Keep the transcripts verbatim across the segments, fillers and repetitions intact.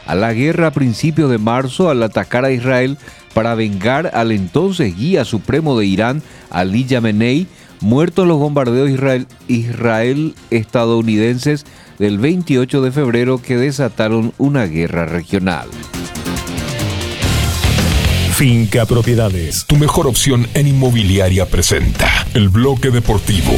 a la guerra a principios de marzo al atacar a Israel para vengar al entonces guía supremo de Irán, Ali Khamenei, muerto en los bombardeos Israel, Israel estadounidenses del veintiocho de febrero que desataron una guerra regional. Finca Propiedades, tu mejor opción en inmobiliaria, presenta el bloque deportivo.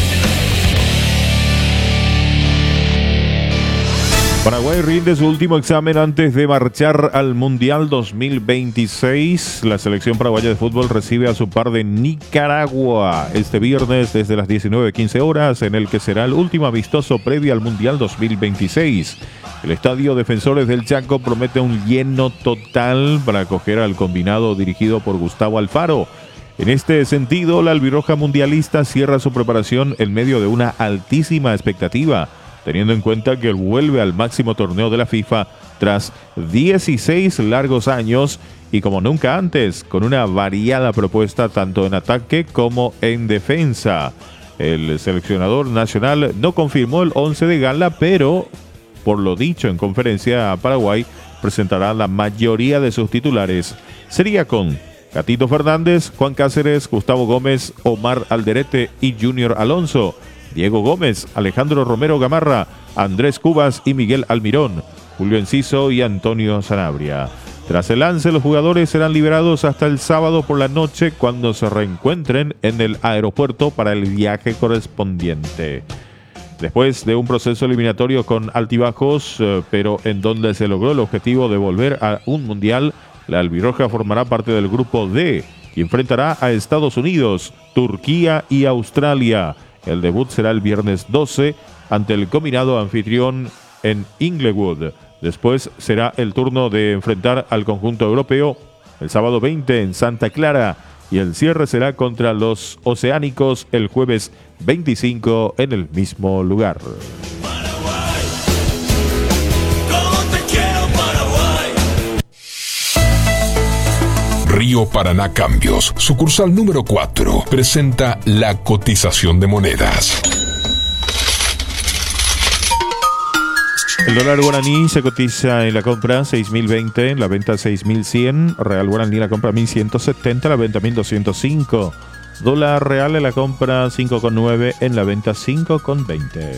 Paraguay rinde su último examen antes de marchar al Mundial dos mil veintiséis. La selección paraguaya de fútbol recibe a su par de Nicaragua este viernes desde las diecinueve quince horas, en el que será el último amistoso previo al Mundial dos mil veintiséis. El Estadio Defensores del Chaco promete un lleno total para acoger al combinado dirigido por Gustavo Alfaro. En este sentido, la albirroja mundialista cierra su preparación en medio de una altísima expectativa, teniendo en cuenta que vuelve al máximo torneo de la FIFA tras dieciséis largos años y como nunca antes, con una variada propuesta tanto en ataque como en defensa. El seleccionador nacional no confirmó el once de gala, pero por lo dicho en conferencia a Paraguay, presentará la mayoría de sus titulares. Sería con Gatito Fernández, Juan Cáceres, Gustavo Gómez, Omar Alderete y Junior Alonso, Diego Gómez, Alejandro Romero Gamarra, Andrés Cubas y Miguel Almirón, Julio Enciso y Antonio Sanabria. Tras el lance, los jugadores serán liberados hasta el sábado por la noche, cuando se reencuentren en el aeropuerto para el viaje correspondiente. Después de un proceso eliminatorio con altibajos, eh, pero en donde se logró el objetivo de volver a un mundial, la albirroja formará parte del grupo D y enfrentará a Estados Unidos, Turquía y Australia. El debut será el viernes doce ante el combinado anfitrión en Inglewood. Después será el turno de enfrentar al conjunto europeo el sábado veinte en Santa Clara, y el cierre será contra los oceánicos el jueves veinticinco en el mismo lugar. Paraguay, ¿cómo te quiero, Paraguay? Río Paraná Cambios, sucursal número cuatro, presenta la cotización de monedas. El dólar guaraní se cotiza en la compra seis mil veinte, en la venta seis mil cien. Real guaraní en la compra mil ciento setenta, en la venta mil doscientos cinco. Dólar real en la compra cinco coma nueve, en la venta cinco coma veinte.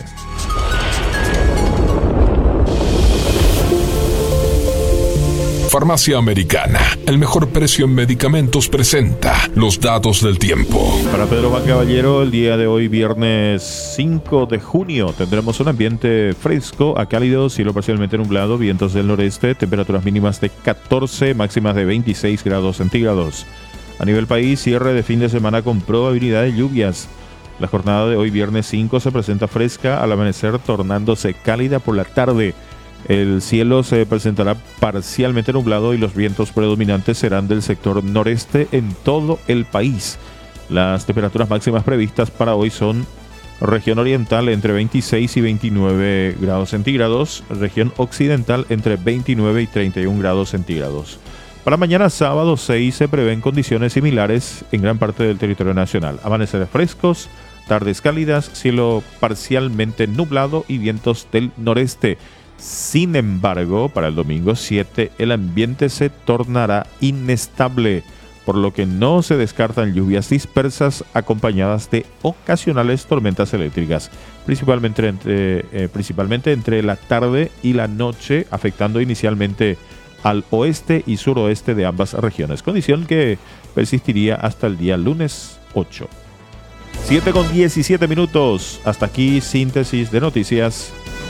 Farmacia Americana, el mejor precio en medicamentos, presenta los datos del tiempo. Para Pedro Juan Caballero, el día de hoy, viernes cinco de junio, tendremos un ambiente fresco a cálido, cielo parcialmente nublado, vientos del noreste, temperaturas mínimas de catorce, máximas de veintiséis grados centígrados. A nivel país, cierre de fin de semana con probabilidad de lluvias. La jornada de hoy, viernes cinco, se presenta fresca al amanecer, tornándose cálida por la tarde. El cielo se presentará parcialmente nublado y los vientos predominantes serán del sector noreste en todo el país. Las temperaturas máximas previstas para hoy son región oriental entre veintiséis y veintinueve grados centígrados, región occidental entre veintinueve y treinta y un grados centígrados. Para mañana sábado seis se prevén condiciones similares en gran parte del territorio nacional. Amaneceres frescos, tardes cálidas, cielo parcialmente nublado y vientos del noreste. Sin embargo, para el domingo siete, el ambiente se tornará inestable, por lo que no se descartan lluvias dispersas acompañadas de ocasionales tormentas eléctricas, principalmente entre, eh, principalmente entre la tarde y la noche, afectando inicialmente al oeste y suroeste de ambas regiones, condición que persistiría hasta el día lunes ocho. siete con diecisiete minutos. Hasta aquí síntesis de noticias.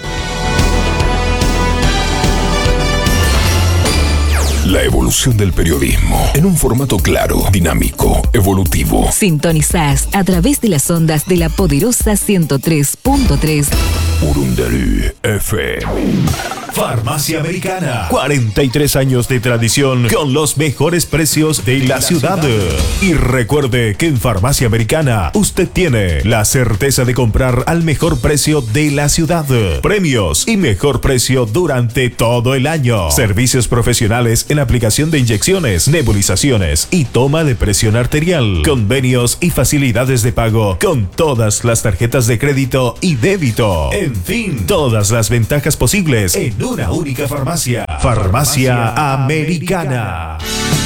La evolución del periodismo en un formato claro, dinámico, evolutivo. Sintonizás a través de las ondas de la poderosa ciento tres punto tres. Urundarí F M. Farmacia Americana. cuarenta y tres años de tradición con los mejores precios de la ciudad. Y recuerde que en Farmacia Americana usted tiene la certeza de comprar al mejor precio de la ciudad. Premios y mejor precio durante todo el año. Servicios profesionales en aplicación de inyecciones, nebulizaciones y toma de presión arterial. Convenios y facilidades de pago con todas las tarjetas de crédito y débito. En fin, todas las ventajas posibles en una única farmacia. Farmacia Americana.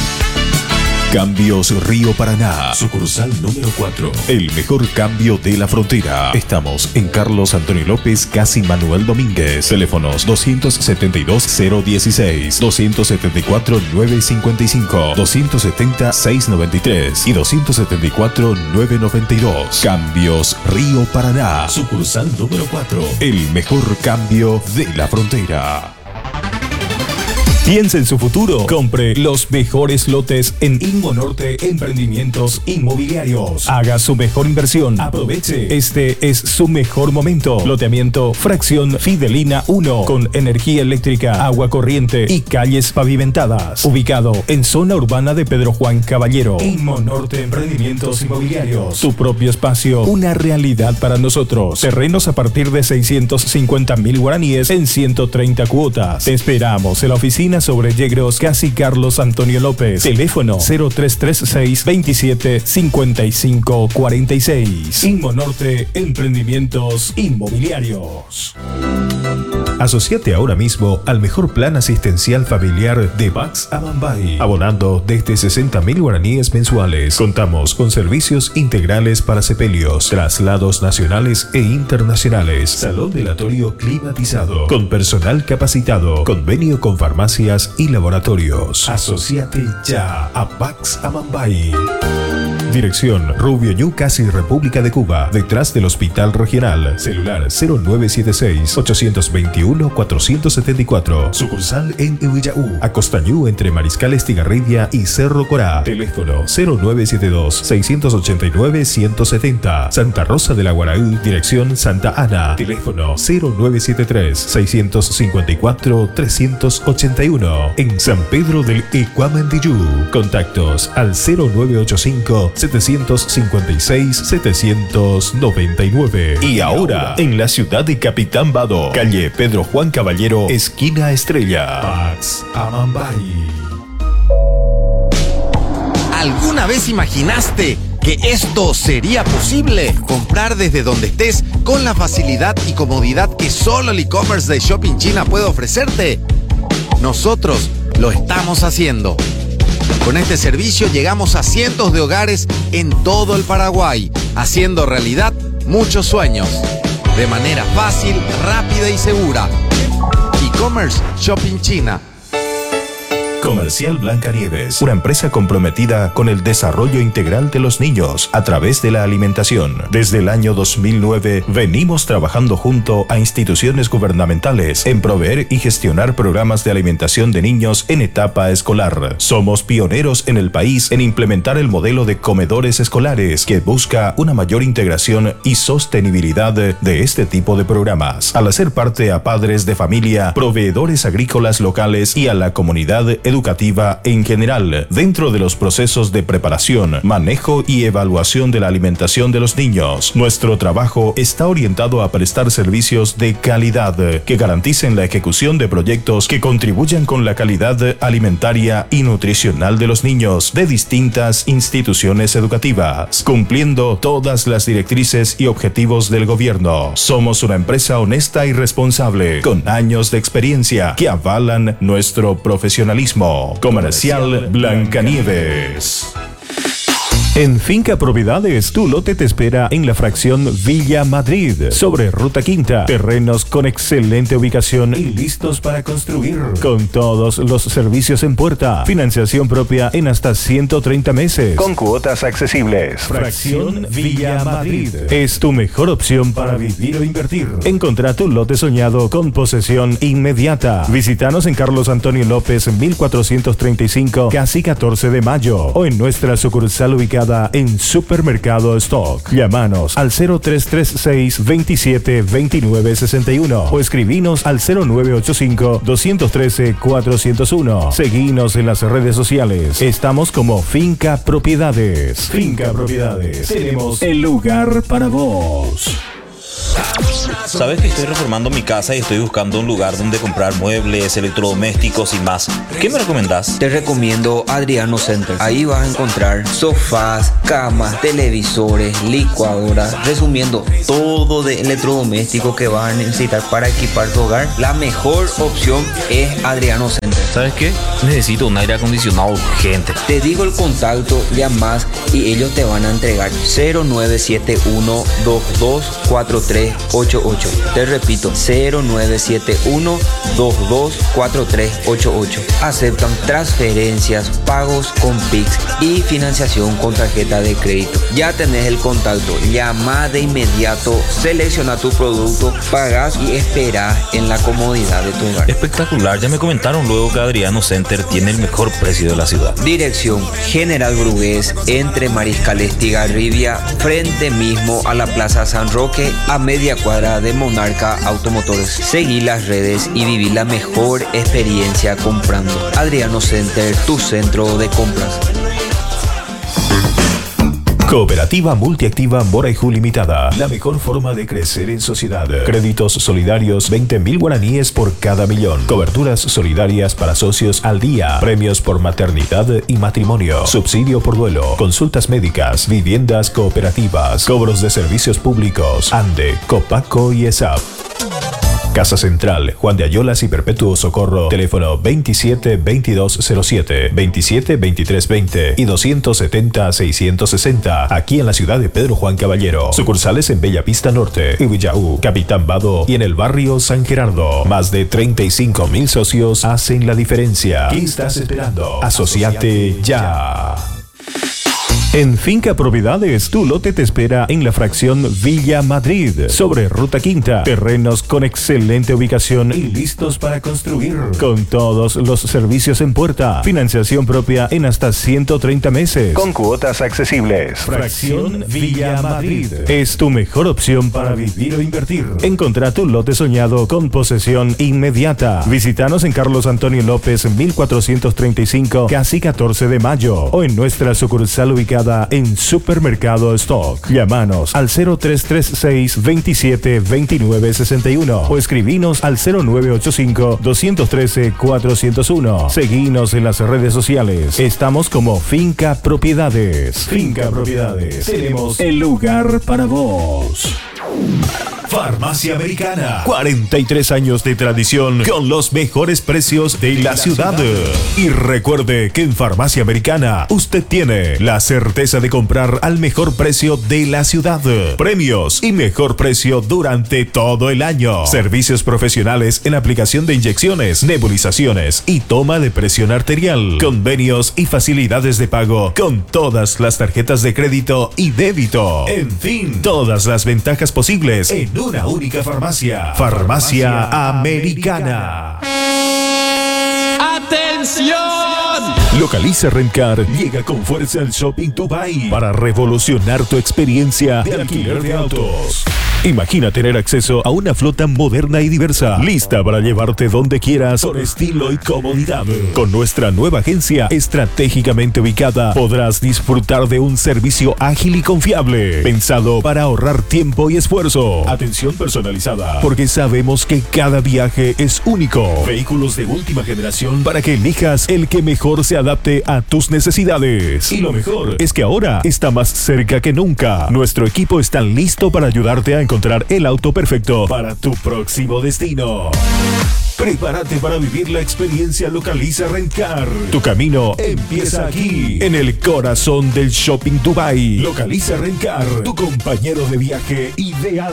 Cambios Río Paraná, sucursal número cuatro. El mejor cambio de la frontera. Estamos en Carlos Antonio López, casi Manuel Domínguez. Teléfonos doscientos setenta y dos cero dieciséis, doscientos setenta y cuatro nueve cincuenta y cinco, doscientos setenta seiscientos noventa y tres y doscientos setenta y cuatro nueve noventa y dos. Cambios Río Paraná, sucursal número cuatro. El mejor cambio de la frontera. Piensa en su futuro. Compre los mejores lotes en Inmonorte Emprendimientos Inmobiliarios. Haga su mejor inversión. Aproveche. Este es su mejor momento. Loteamiento Fracción Fidelina uno con energía eléctrica, agua corriente y calles pavimentadas. Ubicado en zona urbana de Pedro Juan Caballero. Inmonorte Emprendimientos Inmobiliarios. Tu propio espacio. Una realidad para nosotros. Terrenos a partir de seiscientos cincuenta mil guaraníes en ciento treinta cuotas. Te esperamos en la oficina sobre Yegros, casi Carlos Antonio López. Teléfono cero tres tres seis veintisiete cincuenta y cinco cuarenta y seis. Inmonorte Emprendimientos Inmobiliarios. Asociate ahora mismo al mejor plan asistencial familiar de Pax Amambay, abonando desde sesenta mil guaraníes mensuales. Contamos con servicios integrales para sepelios, traslados nacionales e internacionales, salón velatorio climatizado, con personal capacitado, convenio con farmacias y laboratorios. Asociate ya a Pax Amambay. Dirección Rubio Ñu, casi República de Cuba, detrás del Hospital Regional. Celular cero nueve siete seis, ocho dos uno, cuatro siete cuatro. Sucursal en Ehuillaú, Acostañú, entre Mariscal Estigarribia y Cerro Corá. Teléfono cero nueve siete dos, seis ocho nueve, uno siete cero. Santa Rosa de la Guaraú, dirección Santa Ana. Teléfono cero nueve siete tres, seis cinco cuatro, tres ocho uno. En San Pedro del Ecuamendillú. Contactos al cero nueve ocho cinco, siete cinco seis, siete nueve nueve. Y ahora, en la ciudad de Capitán Bado, calle Pedro Juan Caballero, esquina Estrella. Pax Amambay. ¿Alguna vez imaginaste que esto sería posible? Comprar desde donde estés con la facilidad y comodidad que solo el e-commerce de Shopping China puede ofrecerte. Nosotros lo estamos haciendo. Con este servicio llegamos a cientos de hogares en todo el Paraguay, haciendo realidad muchos sueños, de manera fácil, rápida y segura. E-commerce Shopping China. Comercial Blancanieves, una empresa comprometida con el desarrollo integral de los niños a través de la alimentación. Desde el año dos mil nueve venimos trabajando junto a instituciones gubernamentales en proveer y gestionar programas de alimentación de niños en etapa escolar. Somos pioneros en el país en implementar el modelo de comedores escolares que busca una mayor integración y sostenibilidad de este tipo de programas, al hacer parte a padres de familia, proveedores agrícolas locales y a la comunidad educativa en general, dentro de los procesos de preparación, manejo y evaluación de la alimentación de los niños. Nuestro trabajo está orientado a prestar servicios de calidad que garanticen la ejecución de proyectos que contribuyan con la calidad alimentaria y nutricional de los niños de distintas instituciones educativas, cumpliendo todas las directrices y objetivos del gobierno. Somos una empresa honesta y responsable, con años de experiencia que avalan nuestro profesionalismo. Comercial Blancanieves. En Finca Propiedades, tu lote te espera en la fracción Villa Madrid, sobre Ruta Quinta. Terrenos con excelente ubicación y listos para construir, con todos los servicios en puerta. Financiación propia en hasta ciento treinta meses, con cuotas accesibles. Fracción Villa Madrid es tu mejor opción para vivir o invertir. Encontrá tu lote soñado con posesión inmediata. Visítanos en Carlos Antonio López, mil cuatrocientos treinta y cinco, casi catorce de mayo, o en nuestra sucursal ubicada en Supermercado Stock. Llámanos al cero tres tres seis, veintisiete, veintinueve sesenta y uno o escribinos al cero nueve ocho cinco, dos uno tres, cuatro cero uno. Seguinos en las redes sociales. Estamos como Finca Propiedades. Finca Propiedades. Tenemos el lugar para vos. Algunas Sabes que estoy reformando mi casa y estoy buscando un lugar donde comprar muebles, electrodomésticos y más. ¿Qué me recomendás? Te recomiendo Adriano Center. Ahí vas a encontrar sofás, camas, televisores, licuadoras, resumiendo todo de electrodoméstico que vas a necesitar para equipar tu hogar. La mejor opción es Adriano Center. ¿Sabes qué? Necesito un aire acondicionado urgente. Te digo el contacto, llamas y ellos te van a entregar. Cero nueve siete uno, dos dos cuatro tres ocho ocho. Te repito, cero nueve siete uno, dos dos cuatro tres ocho ocho. Aceptan transferencias, pagos con Pix y financiación con tarjeta de crédito. Ya tenés el contacto, llama de inmediato, selecciona tu producto, pagas y esperás en la comodidad de tu hogar. Espectacular, ya me comentaron luego que Adriano Center tiene el mejor precio de la ciudad. Dirección General Brugués, entre Mariscal Estigarribia, frente mismo a la Plaza San Roque, a media cuadra de Monarca Automotores. Seguí las redes y viví la mejor experiencia comprando. Adriano Center, tu centro de compras. Cooperativa Multiactiva Moraiju Limitada. La mejor forma de crecer en sociedad. Créditos solidarios, veinte mil guaraníes por cada millón. Coberturas solidarias para socios al día. Premios por maternidad y matrimonio. Subsidio por duelo. Consultas médicas. Viviendas cooperativas. Cobros de servicios públicos. ANDE, Copaco y ESAP. Casa Central, Juan de Ayolas y Perpetuo Socorro. Teléfono veintisiete veintidós cero siete, veintisiete veintitrés veinte y doscientos setenta seiscientos sesenta. Aquí en la ciudad de Pedro Juan Caballero. Sucursales en Bella Vista Norte, Ibillau, Capitán Vado y en el barrio San Gerardo. Más de treinta y cinco mil socios hacen la diferencia. ¿Qué estás esperando? Asociate ya. En Finca Propiedades, tu lote te espera en la fracción Villa Madrid, sobre Ruta Quinta. Terrenos con excelente ubicación y listos para construir. Con todos los servicios en puerta. Financiación propia en hasta ciento treinta meses. Con cuotas accesibles. Fracción Villa Madrid. Es tu mejor opción para vivir o invertir. Encontrá tu lote soñado con posesión inmediata. Visítanos en Carlos Antonio López, mil cuatrocientos treinta y cinco, casi catorce de mayo. O en nuestra sucursal ubicada en Supermercado Stock. Llámanos al cero tres tres seis, veintisiete veintinueve sesenta y uno o escribinos al cero nueve ocho cinco, dos uno tres, cuatro cero uno. Seguinos en las redes sociales. Estamos como Finca Propiedades. Finca Propiedades. Tenemos el lugar para vos. Farmacia Americana. cuarenta y tres años de tradición con los mejores precios de la ciudad. Y recuerde que en Farmacia Americana usted tiene la certeza de comprar al mejor precio de la ciudad. Premios y mejor precio durante todo el año. Servicios profesionales en aplicación de inyecciones, nebulizaciones y toma de presión arterial. Convenios y facilidades de pago con todas las tarjetas de crédito y débito. En fin, todas las ventajas posibles en una única farmacia. Farmacia Americana. ¡Atención! Localiza Rencar llega con fuerza al Shopping Dubai para revolucionar tu experiencia de alquiler de autos. Imagina tener acceso a una flota moderna y diversa, lista para llevarte donde quieras con estilo y comodidad. Con nuestra nueva agencia estratégicamente ubicada, podrás disfrutar de un servicio ágil y confiable, pensado para ahorrar tiempo y esfuerzo. Atención personalizada, porque sabemos que cada viaje es único. Vehículos de última generación para que elijas el que mejor se adapte a tus necesidades. Y lo mejor es que ahora está más cerca que nunca. Nuestro equipo está listo para ayudarte a encontrar el auto perfecto para tu próximo destino. Prepárate para vivir la experiencia Localiza Rencar. Tu camino empieza aquí, en el corazón del Shopping Dubai. Localiza Rencar, tu compañero de viaje ideal.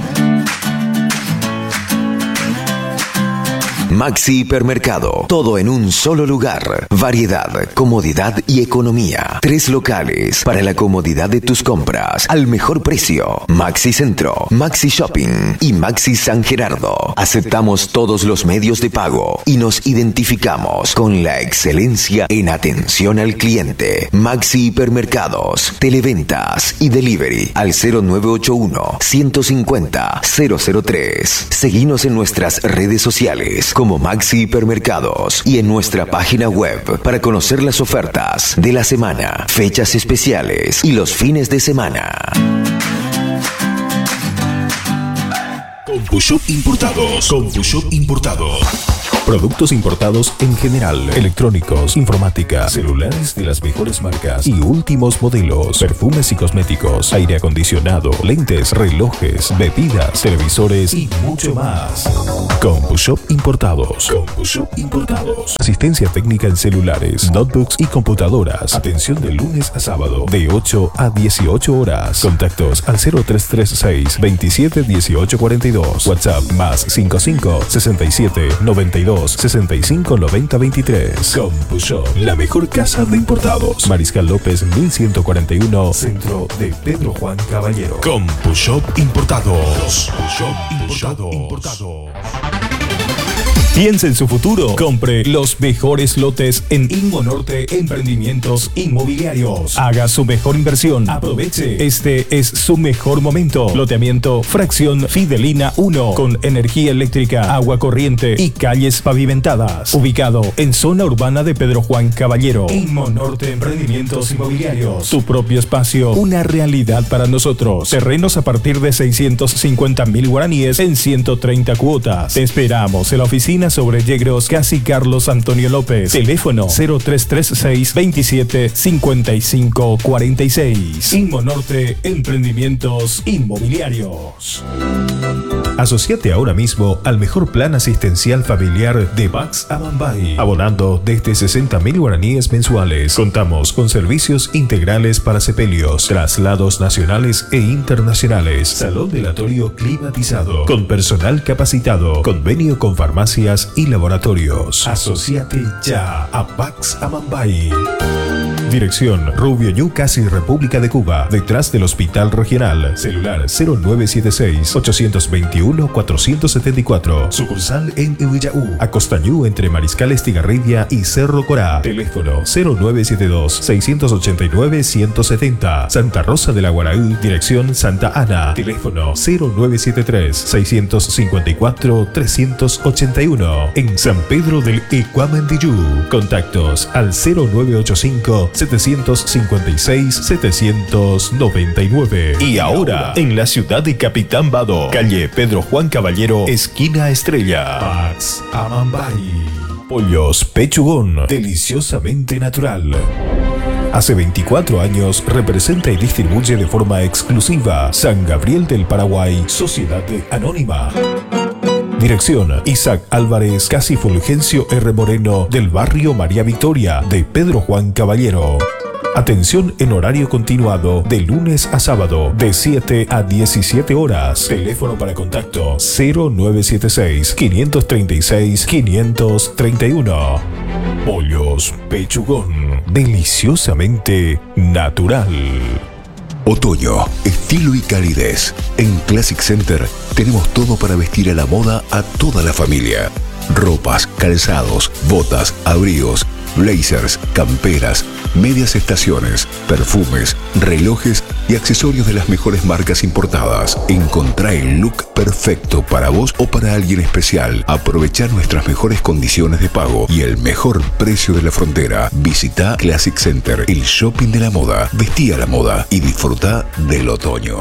Maxi Hipermercado, todo en un solo lugar. Variedad, comodidad y economía. Tres locales para la comodidad de tus compras al mejor precio. Maxi Centro, Maxi Shopping y Maxi San Gerardo. Aceptamos todos los medios de pago y nos identificamos con la excelencia en atención al cliente. Maxi Hipermercados, televentas y delivery al cero nueve ocho uno, ciento cincuenta, cero cero tres. Seguinos en nuestras redes sociales como Maxi Hipermercados y en nuestra página web para conocer las ofertas de la semana, fechas especiales y los fines de semana. CompuShop Importados. CompuShop Importados. Productos importados en general, electrónicos, informática, celulares de las mejores marcas y últimos modelos, perfumes y cosméticos, aire acondicionado, lentes, relojes, bebidas, televisores y mucho más. CompuShop Importados. CompuShop Importados. Asistencia técnica en celulares, notebooks y computadoras. Atención de lunes a sábado de ocho a dieciocho horas. Contactos al cero tres tres seis, veintisiete dieciocho cuarenta y dos. WhatsApp más cincuenta y cinco, sesenta y siete, noventa y dos, sesenta y cinco, noventa, veintitrés. CompuShop, la mejor casa de importados. Mariscal López mil ciento cuarenta y uno, centro de Pedro Juan Caballero. CompuShop Importados. CompuShop Importados. Piensa en su futuro. Compre los mejores lotes en Inmonorte Emprendimientos Inmobiliarios. Haga su mejor inversión. Aproveche. Este es su mejor momento. Loteamiento Fracción Fidelina uno con energía eléctrica, agua corriente y calles pavimentadas. Ubicado en zona urbana de Pedro Juan Caballero. Inmonorte Emprendimientos Inmobiliarios. Tu propio espacio. Una realidad para nosotros. Terrenos a partir de seiscientos cincuenta mil guaraníes en ciento treinta cuotas. Te esperamos en la oficina sobre Yegros, casi Carlos Antonio López. Teléfono cero tres tres seis, veintisiete, cincuenta y cinco cuarenta y seis. Inmonorte Emprendimientos Inmobiliarios. Asociate ahora mismo al mejor plan asistencial familiar de Bax Amambay, abonando desde sesenta mil guaraníes mensuales. Contamos con servicios integrales para sepelios, traslados nacionales e internacionales, salón velatorio climatizado, con personal capacitado, convenio con farmacias y laboratorios. Asociate ya a Bax Amambay. Dirección Rubio Ñu, casi República de Cuba, detrás del Hospital Regional. Celular cero nueve siete seis, ocho dos uno, cuatro siete cuatro. Sucursal en Uillaú, Acostañú, entre Mariscal Estigarribia y Cerro Corá. Teléfono cero nueve siete dos, seis ocho nueve, uno siete cero. Santa Rosa de la Guaraú, dirección Santa Ana. Teléfono cero nueve siete tres, seis cinco cuatro, tres ocho uno. En San Pedro del Ecuamandiyú. Contactos al cero nueve ocho cinco, siete cinco seis, siete nueve nueve. Y ahora, en la ciudad de Capitán Bado, calle Pedro Juan Caballero, esquina Estrella. Bax Amambay. Pollos Pechugón, deliciosamente natural. Hace veinticuatro años representa y distribuye de forma exclusiva San Gabriel del Paraguay, Sociedad Anónima. Dirección Isaac Álvarez, casi Fulgencio R. Moreno, del barrio María Victoria, de Pedro Juan Caballero. Atención en horario continuado de lunes a sábado de siete a diecisiete horas. Teléfono para contacto cero nueve siete seis, quinientos treinta y seis, quinientos treinta y uno. Pollos Pechugón, deliciosamente natural. Otoño, estilo y calidez. En Classic Center tenemos todo para vestir a la moda a toda la familia. Ropas, calzados, botas, abrigos, blazers, camperas, medias estaciones, perfumes, relojes y accesorios de las mejores marcas importadas. Encontrá el look perfecto para vos o para alguien especial. Aprovechá nuestras mejores condiciones de pago y el mejor precio de la frontera. Visita Classic Center, el shopping de la moda. Vestí a la moda y disfruta del otoño.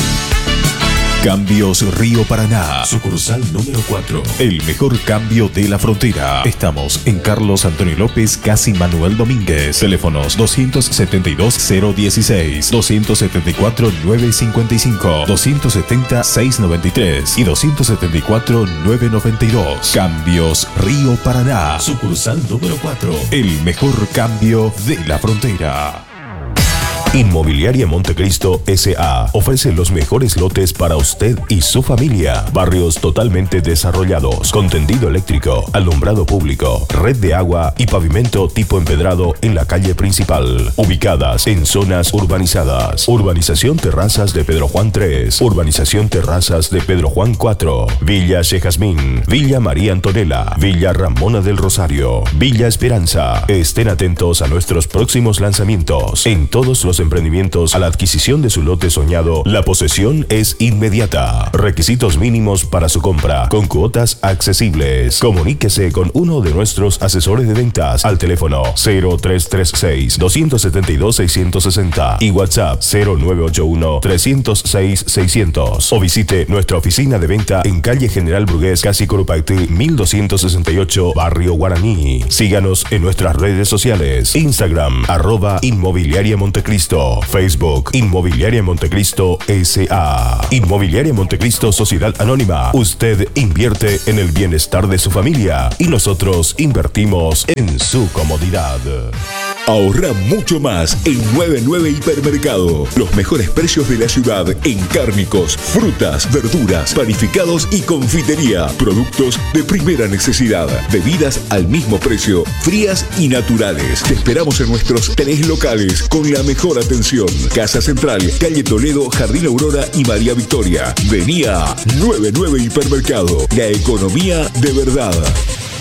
Cambios Río Paraná, sucursal número cuatro. El mejor cambio de la frontera. Estamos en Carlos Antonio López, casi Manuel Domínguez. Teléfonos doscientos setenta y dos, cero dieciséis, doscientos setenta y cuatro, nueve cincuenta y cinco, doscientos setenta, seiscientos noventa y tres y doscientos setenta y cuatro, nueve noventa y dos. Cambios Río Paraná, sucursal número cuatro. El mejor cambio de la frontera. Inmobiliaria Montecristo S A ofrece los mejores lotes para usted y su familia. Barrios totalmente desarrollados, con tendido eléctrico, alumbrado público, red de agua y pavimento tipo empedrado en la calle principal. Ubicadas en zonas urbanizadas. Urbanización Terrazas de Pedro Juan tres, Urbanización Terrazas de Pedro Juan cuatro, Villa Yejazmín, Villa María Antonella, Villa Ramona del Rosario, Villa Esperanza. Estén atentos a nuestros próximos lanzamientos en todos los emprendimientos a la adquisición de su lote soñado, la posesión es inmediata. Requisitos mínimos para su compra, con cuotas accesibles. Comuníquese con uno de nuestros asesores de ventas al teléfono cero tres tres seis, dos siete dos, seis seis cero y WhatsApp cero nueve ocho uno, tres cero seis, seiscientos. O visite nuestra oficina de venta en calle General Brugués, Casi Corupactí, mil doscientos sesenta y ocho, Barrio Guaraní. Síganos en nuestras redes sociales: Instagram, arroba Inmobiliaria Montecristo, Facebook, Inmobiliaria Montecristo S A. Inmobiliaria Montecristo Sociedad Anónima. Usted invierte en el bienestar de su familia y nosotros invertimos en su comodidad. Ahorra mucho más en noventa y nueve Hipermercado. Los mejores precios de la ciudad en cárnicos, frutas, verduras, panificados y confitería. Productos de primera necesidad. Bebidas al mismo precio, frías y naturales. Te esperamos en nuestros tres locales con la mejor atención. Casa Central, Calle Toledo, Jardín Aurora y María Victoria. Vení a noventa y nueve Hipermercado. La economía de verdad.